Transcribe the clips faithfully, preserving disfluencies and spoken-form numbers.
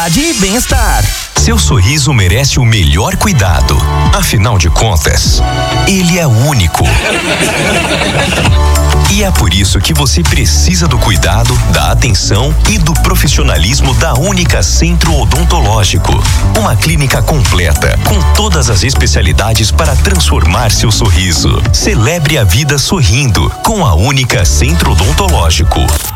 E bem-estar. Seu sorriso merece o melhor cuidado. Afinal de contas, ele é único. E é por isso que você precisa do cuidado, da atenção e do profissionalismo da Única Centro Odontológico. Uma clínica completa, com todas as especialidades para transformar seu sorriso. Celebre a vida sorrindo com a Única Centro Odontológico.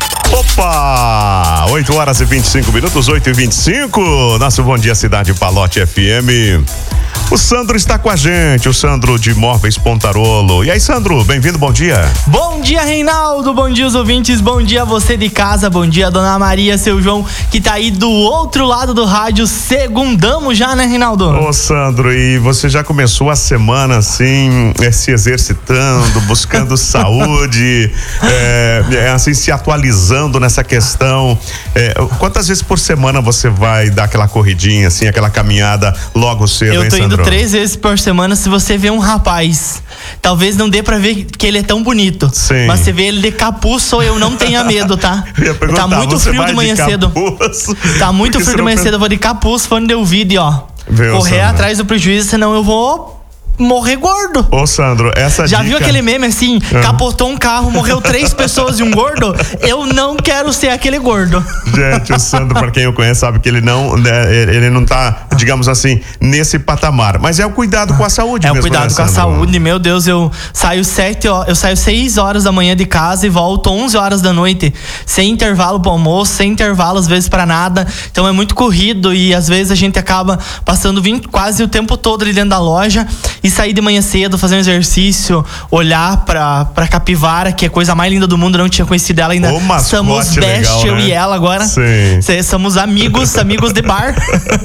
Opa! oito horas e vinte e cinco minutos, oito e vinte e cinco. Nosso Bom Dia Cidade Palote F M. O Sandro está com a gente, o Sandro de Móveis Pontarolo. E aí, Sandro, bem-vindo, bom dia. Bom dia, Reinaldo, bom dia, os ouvintes, bom dia você de casa, bom dia, Dona Maria, seu João, que tá aí do outro lado do rádio. Segundamos já, né, Reinaldo? Ô, Sandro, e você já começou a semana, assim, é, se exercitando, buscando saúde, é, é, assim, se atualizando nessa questão. É, quantas vezes por semana você vai dar aquela corridinha, assim, aquela caminhada logo cedo, Eu hein, tô Sandro? indo três vezes por semana. Se você vê um rapaz, talvez não dê pra ver que ele é tão bonito. Sim. Mas você vê ele de capuz, ou eu não tenha medo, tá? Eu ia perguntar, tá muito você frio vai de manhã de cedo. capuz? Tá muito Porque frio de senão manhã pen- cedo. Eu vou de capuz, fone de ouvido e ó. Viu, correr Sandro? atrás do prejuízo, senão eu vou morrer gordo. Ô, Sandro, essa Já dica... viu aquele meme assim? Ah. Capotou um carro, morreu três pessoas e um gordo? Eu não quero ser aquele gordo. Gente, o Sandro, pra quem o conhece, sabe que ele não, né, ele não tá, digamos assim, nesse patamar. Mas é o cuidado com a saúde É mesmo, o cuidado né, com a Sandro? saúde, meu Deus, eu saio sete horas, eu saio seis horas da manhã de casa e volto onze horas da noite, sem intervalo pro almoço, sem intervalo às vezes pra nada. Então é muito corrido e às vezes a gente acaba passando vinte, quase o tempo todo ali dentro da loja e sair de manhã cedo, fazer um exercício, olhar pra, pra capivara, que é a coisa mais linda do mundo, eu não tinha conhecido ela ainda. Ô, mascote Somos best, legal, eu né? e ela agora. Sim. Cê- somos amigos, amigos de bar.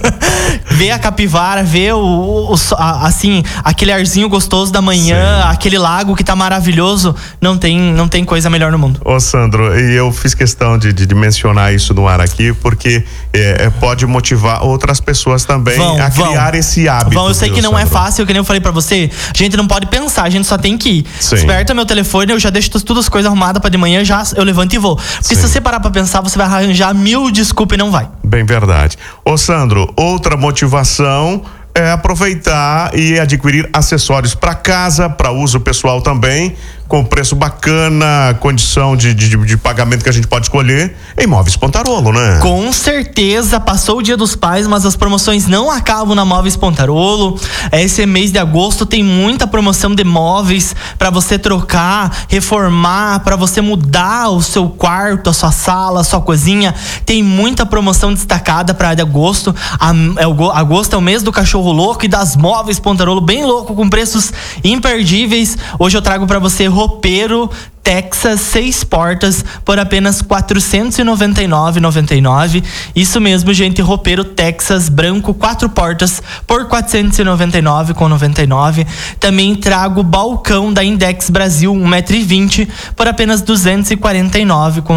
Ver a capivara, ver o, o- o- a- assim, aquele arzinho gostoso da manhã, Sim. aquele lago que tá maravilhoso, não tem, não tem coisa melhor no mundo. Ô, Sandro, e eu fiz questão de, de, de mencionar isso no ar aqui, porque é, é, pode motivar outras pessoas também Vão, a vão. criar esse hábito. Bom, eu sei viu, que não é Sandro? fácil, que nem eu falei pra você. A gente não pode pensar, a gente só tem que ir. Sim. Desperta meu telefone, eu já deixo todas as coisas arrumadas pra de manhã, já eu levanto e vou. Porque Sim. se você parar pra pensar, você vai arranjar mil desculpas e não vai. Bem verdade. Ô, Sandro, outra motivação é aproveitar e adquirir acessórios para casa, para uso pessoal também, com preço bacana, condição de, de, de pagamento que a gente pode escolher em Móveis Pontarolo, né? Com certeza, passou o Dia dos Pais, mas as promoções não acabam na Móveis Pontarolo. Esse mês de agosto tem muita promoção de móveis para você trocar, reformar, para você mudar o seu quarto, a sua sala, a sua cozinha. Tem muita promoção destacada para agosto. A, é o, go- agosto é o mês do cachorro louco e das Móveis Pontarolo, bem louco, com preços imperdíveis. Hoje eu trago para você roupeiro Texas seis portas por apenas quatrocentos e noventa e nove reais e noventa e nove centavos. Isso mesmo, gente, roupeiro Texas branco quatro portas por quatrocentos e noventa e nove reais e noventa e nove centavos. Também trago balcão da Index Brasil um metro e vinte por apenas duzentos e quarenta e nove reais